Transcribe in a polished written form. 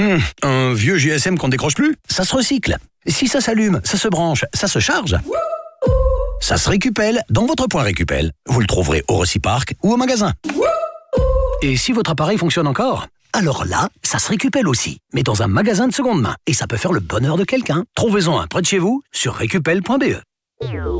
Un vieux GSM qu'on décroche plus? Ça se recycle. Si ça s'allume, ça se branche, ça se charge. Ça se récupelle dans votre point Récupel. Vous le trouverez au Reciparc ou au magasin. Et si votre appareil fonctionne encore? Alors là, ça se récupelle aussi, mais dans un magasin de seconde main. Et ça peut faire le bonheur de quelqu'un. Trouvez-en un près de chez vous sur récupel.be.